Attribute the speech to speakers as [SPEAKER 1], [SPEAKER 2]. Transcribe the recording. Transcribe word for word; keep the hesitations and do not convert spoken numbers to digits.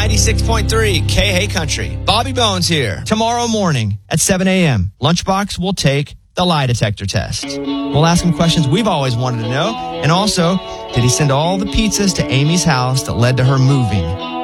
[SPEAKER 1] ninety-six point three K Hey Country. Bobby Bones here.
[SPEAKER 2] Tomorrow morning at seven a.m., Lunchbox will take the lie detector test. We'll ask him questions we've always wanted to know. And also, did he send all the pizzas to Amy's house that led to her moving?